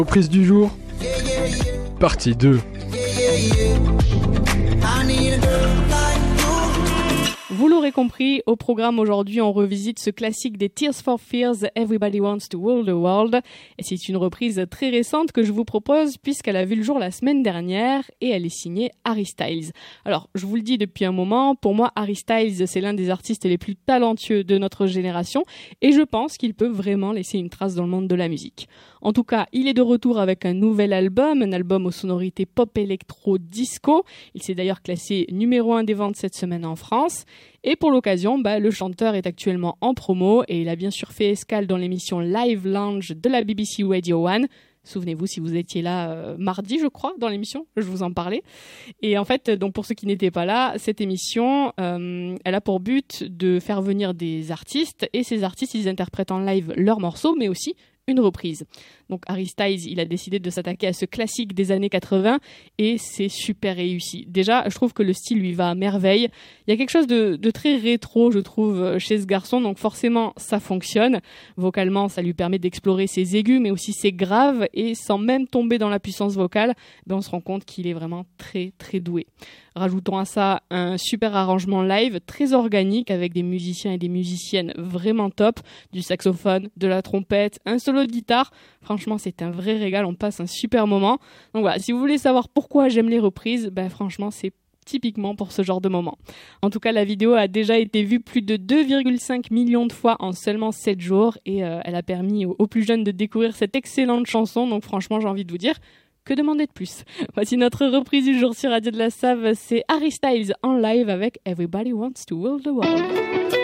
Reprise du jour, partie 2. Vous l'aurez compris, au programme aujourd'hui, on revisite ce classique des Tears for Fears, Everybody Wants to Rule the World. Et c'est une reprise très récente que je vous propose puisqu'elle a vu le jour la semaine dernière et elle est signée Harry Styles. Alors, je vous le dis depuis un moment, pour moi, Harry Styles, c'est l'un des artistes les plus talentueux de notre génération et je pense qu'il peut vraiment laisser une trace dans le monde de la musique. En tout cas, il est de retour avec un nouvel album, un album aux sonorités pop électro disco. Il s'est d'ailleurs classé numéro 1 des ventes cette semaine en France. Et pour l'occasion, le chanteur est actuellement en promo et il a bien sûr fait escale dans l'émission Live Lounge de la BBC Radio 1. Souvenez-vous si vous étiez là mardi, je crois, dans l'émission, je vous en parlais. Et en fait, donc pour ceux qui n'étaient pas là, cette émission, elle a pour but de faire venir des artistes et ces artistes, ils interprètent en live leurs morceaux, mais aussi une reprise. Donc Harry Styles, il a décidé de s'attaquer à ce classique des années 80 et c'est super réussi. Déjà, je trouve que le style lui va à merveille. Il y a quelque chose de très rétro, je trouve, chez ce garçon, donc forcément, ça fonctionne. Vocalement, ça lui permet d'explorer ses aigus, mais aussi ses graves, et sans même tomber dans la puissance vocale, on se rend compte qu'il est vraiment très, très doué. Rajoutons à ça un super arrangement live, très organique, avec des musiciens et des musiciennes vraiment top, du saxophone, de la trompette, un solo de guitare. Franchement, c'est un vrai régal, on passe un super moment. Donc voilà, si vous voulez savoir pourquoi j'aime les reprises, franchement, c'est typiquement pour ce genre de moment. En tout cas, la vidéo a déjà été vue plus de 2,5 millions de fois en seulement 7 jours et elle a permis aux plus jeunes de découvrir cette excellente chanson. Donc franchement, j'ai envie de vous dire, que demander de plus? Voici notre reprise du jour sur Radio de la Save, c'est Harry Styles en live avec Everybody Wants to Rule the World.